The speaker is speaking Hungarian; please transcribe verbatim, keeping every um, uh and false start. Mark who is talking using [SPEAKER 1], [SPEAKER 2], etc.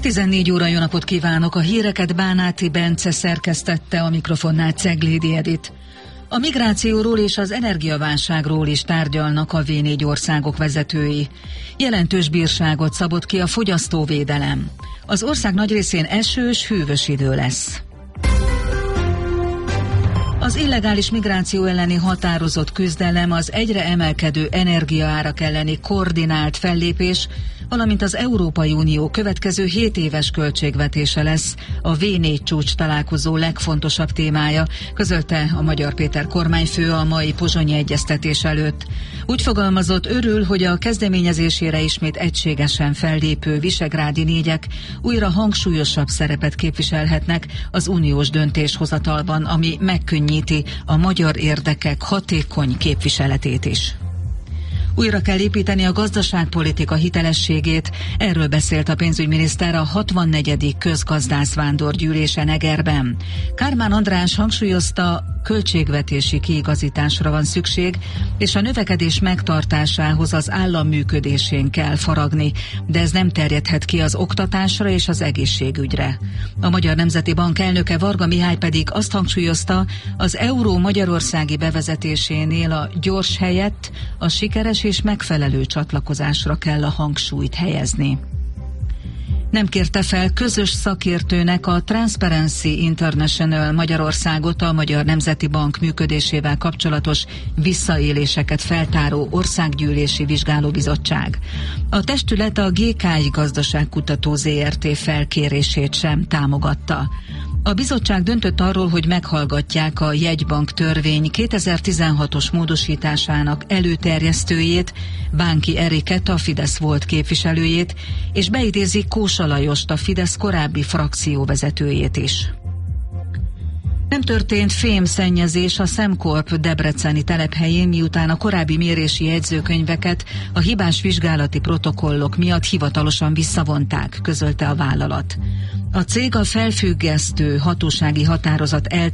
[SPEAKER 1] tizennégy óra, jó napot kívánok! A híreket Bánáti Bence szerkesztette, a mikrofonnál Ceglédi Edit. A migrációról és az energiaválságról is tárgyalnak a vé négy országok vezetői. Jelentős bírságot szabott ki a fogyasztóvédelem. Az ország nagy részén esős, hűvös idő lesz. Az illegális migráció elleni határozott küzdelem, az egyre emelkedő energiaárak elleni koordinált fellépés, valamint az Európai Unió következő hét éves költségvetése lesz a vé négy csúcs találkozó legfontosabb témája, közölte a Magyar Péter kormányfő a mai pozsonyi egyeztetés előtt. Úgy fogalmazott, örül, hogy a kezdeményezésére ismét egységesen fellépő visegrádi négyek újra hangsúlyosabb szerepet képviselhetnek az uniós döntéshozatalban, ami megkönnyíti a magyar érdekek hatékony képviseletét is. Újra kell építeni a gazdaságpolitika hitelességét, erről beszélt a pénzügyminiszter a hatvannegyedik közgazdászvándor gyűlésen Egerben. Kármán András hangsúlyozta, költségvetési kiigazításra van szükség, és a növekedés megtartásához az állam működésén kell faragni, de ez nem terjedhet ki az oktatásra és az egészségügyre. A Magyar Nemzeti Bank elnöke Varga Mihály pedig azt hangsúlyozta, az euró magyarországi bevezetésénél a gyors helyett a sikeres és megfelelő csatlakozásra kell a hangsúlyt helyezni. Nem kérte fel közös szakértőnek a Transparency International Magyarországot a Magyar Nemzeti Bank működésével kapcsolatos visszaéléseket feltáró országgyűlési vizsgálóbizottság. A testület a gé ká i Gazdaságkutató zé er té felkérését sem támogatta. A bizottság döntött arról, hogy meghallgatják a jegybank törvény kétezer-tizenhatos módosításának előterjesztőjét, Bánki Eriket, a Fidesz volt képviselőjét, és beidézi Kósa Lajost, a Fidesz korábbi frakcióvezetőjét is. Nem történt fémszennyezés a Szemkorp debreceni telephelyén, miután a korábbi mérési jegyzőkönyveket a hibás vizsgálati protokollok miatt hivatalosan visszavonták, közölte a vállalat. A cég a felfüggesztő hatósági határozat el